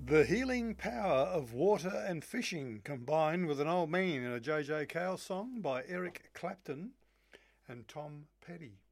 The healing power of water and fishing combined with an old man in a J.J. Cale song by Eric Clapton and Tom Petty.